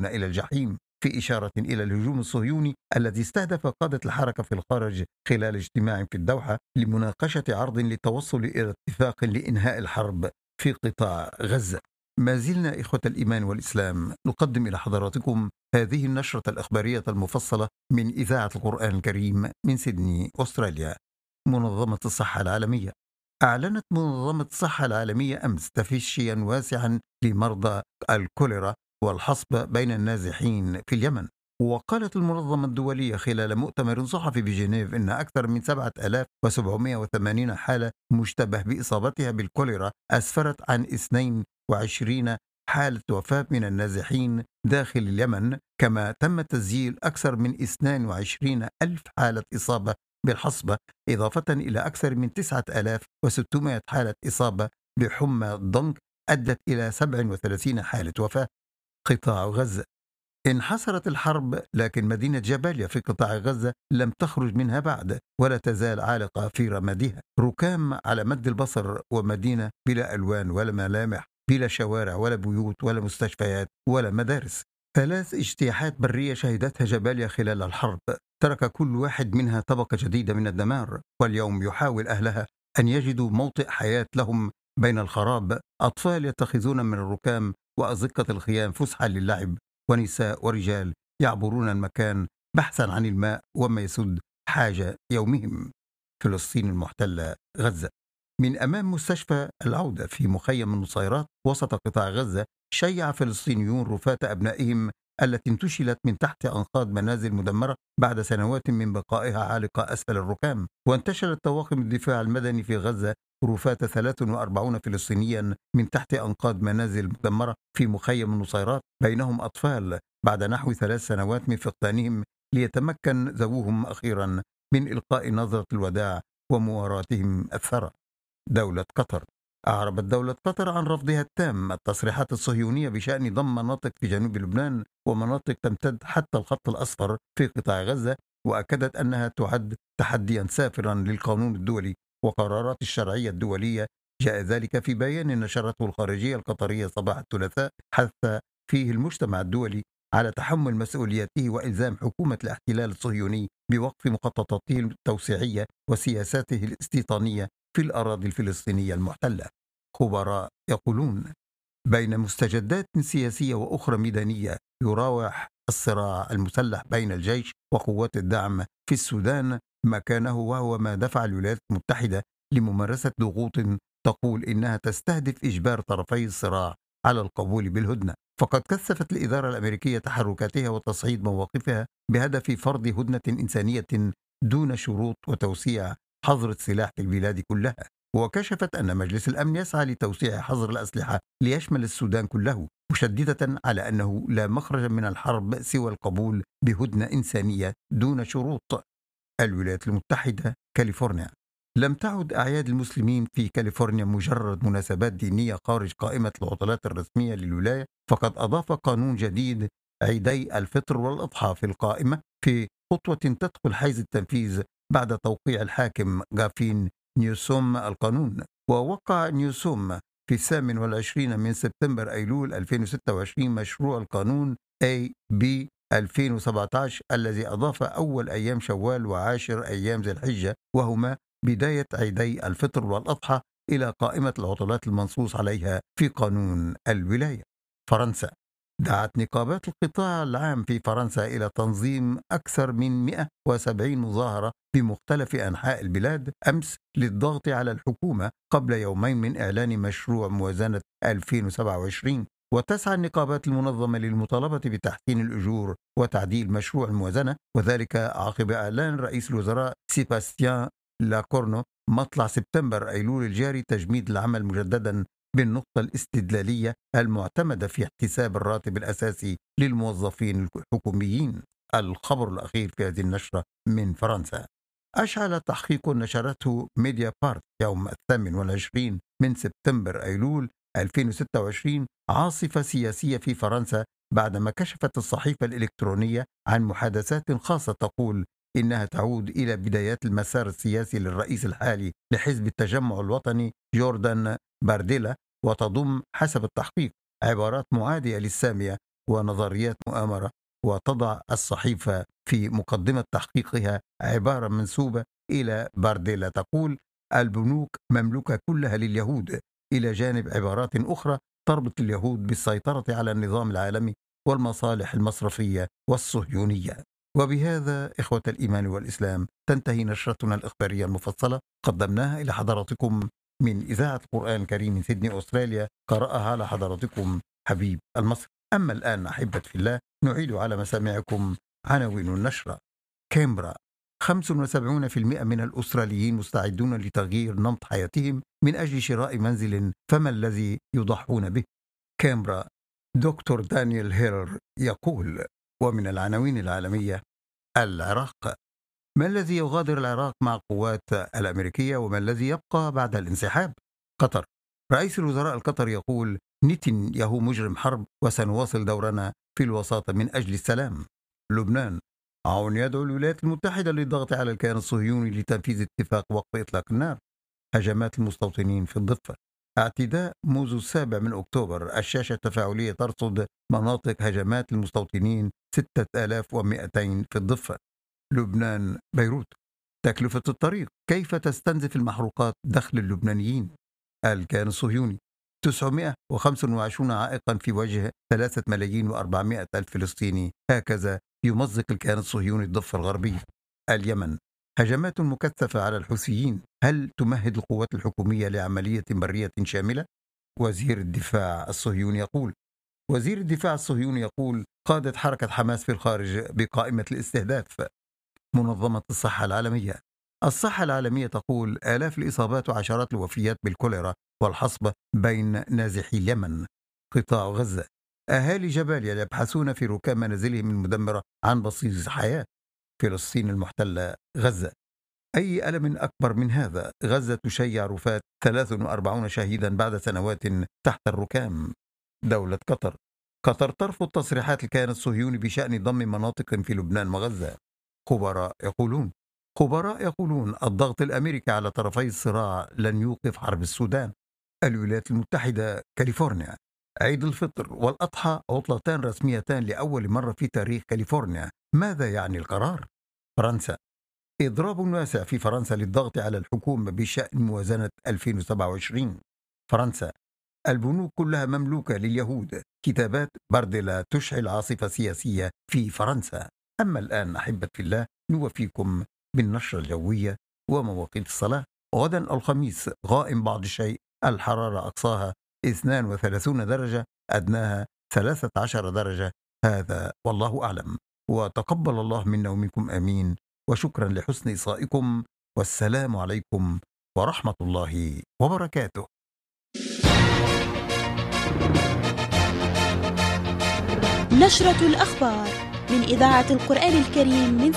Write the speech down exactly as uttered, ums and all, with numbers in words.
يستمعون إلى الجحيم، في إشارة إلى الهجوم الصهيوني الذي استهدف قادة الحركة في الخارج خلال اجتماع في الدوحة لمناقشة عرض للتوصل إلى اتفاق لإنهاء الحرب في قطاع غزة. ما زلنا إخوة الإيمان والإسلام نقدم إلى حضراتكم هذه النشرة الإخبارية المفصلة من إذاعة القرآن الكريم من سيدني، أستراليا. منظمة الصحة العالمية أعلنت منظمة الصحة العالمية أمس تفشيا واسعا لمرضى الكوليرا والحصبة بين النازحين في اليمن. وقالت المنظمة الدولية خلال مؤتمر صحفي بجنيف إن أكثر من سبعة آلاف وسبعمائة وثمانين حالة مشتبه بإصابتها بالكوليرا أسفرت عن اثنين وعشرين حالة وفاة من النازحين داخل اليمن، كما تم تسجيل أكثر من اثنين وعشرين ألف حالة إصابة بالحصبة، إضافة إلى أكثر من تسعة آلاف وستمائة حالة إصابة بحمى الضنك أدت إلى سبع وثلاثين حالة وفاة. قطاع غزة انحصرت الحرب، لكن مدينة جباليا في قطاع غزة لم تخرج منها بعد ولا تزال عالقة في رمادها، ركام على مد البصر، ومدينة بلا ألوان ولا ملامح، بلا شوارع ولا بيوت ولا مستشفيات ولا مدارس. ثلاث اجتياحات برية شهدتها جباليا خلال الحرب ترك كل واحد منها طبقة جديدة من الدمار، واليوم يحاول أهلها أن يجدوا موطئ حياة لهم بين الخراب. أطفال يتخذون من الركام وأزقة الخيام فسحة للعب، ونساء ورجال يعبرون المكان بحثا عن الماء وما يسد حاجة يومهم. فلسطين المحتلة غزة من أمام مستشفى العودة في مخيم النصيرات وسط قطاع غزة، شيع فلسطينيون رفاة أبنائهم التي انتشلت من تحت أنقاض منازل مدمرة بعد سنوات من بقائها عالقة أسفل الركام. وانتشلت طواقم الدفاع المدني في غزة رفاة ثلاثة وأربعين فلسطينيا من تحت أنقاض منازل مدمرة في مخيم النصيرات، بينهم أطفال، بعد نحو ثلاث سنوات من فقدانهم، ليتمكن ذووهم أخيرا من إلقاء نظرة الوداع ومواراتهم الثرى. دولة قطر أعربت دولة قطر عن رفضها التام التصريحات الصهيونية بشأن ضم مناطق في جنوب لبنان ومناطق تمتد حتى الخط الأصفر في قطاع غزة، وأكدت أنها تعد تحديا سافرا للقانون الدولي وقرارات الشرعية الدولية. جاء ذلك في بيان نشرته الخارجية القطرية صباح الثلاثاء، حث فيه المجتمع الدولي على تحمل مسؤوليته وإلزام حكومة الاحتلال الصهيوني بوقف مخططاته التوسيعية وسياساته الاستيطانية في الأراضي الفلسطينية المحتلة. خبراء يقولون بين مستجدات سياسية وأخرى ميدانية يراوح الصراع المسلح بين الجيش وقوات الدعم في السودان مكانه، وهو ما دفع الولايات المتحدة لممارسة ضغوط تقول إنها تستهدف إجبار طرفي الصراع على القبول بالهدنة. فقد كثفت الإدارة الأمريكية تحركاتها وتصعيد مواقفها بهدف فرض هدنة إنسانية دون شروط وتوسيع حظر السلاح في البلاد كلها. وكشفت أن مجلس الأمن يسعى لتوسيع حظر الأسلحة ليشمل السودان كله، مشددة على أنه لا مخرج من الحرب سوى القبول بهدنة إنسانية دون شروط. الولايات المتحدة كاليفورنيا لم تعد أعياد المسلمين في كاليفورنيا مجرد مناسبات دينية خارج قائمة العطلات الرسمية للولاية، فقد أضاف قانون جديد عيدي الفطر والأضحى في القائمة، في خطوة تدخل حيز التنفيذ بعد توقيع الحاكم غافين نيوسوم القانون. ووقع نيوسوم في الثامن والعشرين من سبتمبر أيلول ألفين وستة وعشرين مشروع القانون إيه بي ألفين وسبعة عشر الذي أضاف أول أيام شوال وعاشر أيام ذي الحجة، وهما بداية عيدي الفطر والأضحى، إلى قائمة العطلات المنصوص عليها في قانون الولاية. فرنسا دعت نقابات القطاع العام في فرنسا إلى تنظيم أكثر من مئة وسبعين مظاهرة في مختلف أنحاء البلاد أمس للضغط على الحكومة قبل يومين من إعلان مشروع موازنة ألفين وسبعة وعشرين. وتسعى النقابات المنظمة للمطالبة بتحسين الأجور وتعديل مشروع الموازنة، وذلك عقب إعلان رئيس الوزراء سيباستيان لاكورنو مطلع سبتمبر أيلول الجاري تجميد العمل مجددا بالنقطة الاستدلالية المعتمدة في احتساب الراتب الأساسي للموظفين الحكوميين. الخبر الأخير في هذه النشرة من فرنسا، أشعل تحقيق نشرته ميديا بارت يوم الثامن والعشرين من سبتمبر أيلول ألفين وستة وعشرين عاصفة سياسية في فرنسا بعدما كشفت الصحيفة الإلكترونية عن محادثات خاصة تقول إنها تعود إلى بدايات المسار السياسي للرئيس الحالي لحزب التجمع الوطني جوردان بارديلا، وتضم حسب التحقيق عبارات معادية للسامية ونظريات مؤامرة، وتضع الصحيفة في مقدمة تحقيقها عبارة منسوبة إلى بارديلا تقول: البنوك مملوكة كلها لليهود، إلى جانب عبارات أخرى تربط اليهود بالسيطرة على النظام العالمي والمصالح المصرفية والصهيونية. وبهذا إخوة الإيمان والإسلام تنتهي نشرتنا الإخبارية المفصلة، قدمناها إلى حضراتكم من إذاعة القرآن الكريم من سيدني أستراليا، قرأها على حضراتكم حبيب المصري. أما الآن أحبة في الله، نعيد على مسامعكم عناوين النشرة. كامبرا: خمسة وسبعين بالمئة من الأستراليين مستعدون لتغيير نمط حياتهم من أجل شراء منزل، فما الذي يضحون به؟ كامبرا: دكتور دانيال هيرر يقول. ومن العناوين العالمية: العراق: ما الذي يغادر العراق مع القوات الأمريكية وما الذي يبقى بعد الانسحاب؟ قطر: رئيس الوزراء القطري يقول: نتنياهو مجرم حرب وسنواصل دورنا في الوساطة من أجل السلام. لبنان: عون يدعو الولايات المتحدة للضغط على الكيان الصهيوني لتنفيذ اتفاق وقف إطلاق النار. هجمات المستوطنين في الضفة: اعتداء منذ السابع من أكتوبر، الشاشة التفاعلية ترصد مناطق هجمات المستوطنين ستة آلاف ومئتين في الضفة. لبنان بيروت: تكلفة الطريق، كيف تستنزف المحروقات دخل اللبنانيين؟ الكيان الصهيوني: تسعمئة وخمسة وعشرين عائقا في وجه ثلاثة ملايين وأربعمائة ألف فلسطيني، هكذا يمزق الكيان الصهيوني الضفة الغربية. اليمن: هجمات مكثفة على الحوثيين، هل تمهد القوات الحكومية لعملية برية شاملة؟ وزير الدفاع الصهيوني يقول وزير الدفاع الصهيوني يقول: قادة حركة حماس في الخارج بقائمة الاستهداف. منظمة الصحة العالمية: الصحة العالمية تقول: آلاف الإصابات وعشرات الوفيات بالكوليرا والحصبة بين نازحي اليمن. قطاع غزة: أهالي جباليا يبحثون في ركام منازلهم المدمرة عن بصيص حياة. فلسطين المحتلة غزة: أي ألم أكبر من هذا؟ غزة تشيع رفات ثلاثة وأربعين شهيدا بعد سنوات تحت الركام. دولة قطر: قطر ترفض تصريحات الكيان الصهيوني بشأن ضم مناطق في لبنان وغزة. خبراء يقولون خبراء يقولون الضغط الأمريكي على طرفي الصراع لن يوقف حرب السودان. الولايات المتحدة كاليفورنيا: عيد الفطر والأضحى عطلتان رسميتان لأول مرة في تاريخ كاليفورنيا، ماذا يعني القرار؟ فرنسا: إضراب واسع في فرنسا للضغط على الحكومة بشأن موازنة ألفين وسبعة وعشرين. فرنسا: البنوك كلها مملوكة لليهود، كتابات بارديلا تشعل عاصفة سياسية في فرنسا. أما الآن أحبة في الله، نوفيكم بالنشرة الجوية ومواقيت الصلاة. غدا الخميس غائم بعض الشيء، الحرارة أقصاها اثنين وثلاثين درجة، أدناها ثلاثة عشر درجة. هذا والله أعلم، وتقبل الله منا ومنكم آمين، وشكرا لحسن إصغائكم، والسلام عليكم ورحمة الله وبركاته. نشرة الأخبار من إذاعة القرآن الكريم من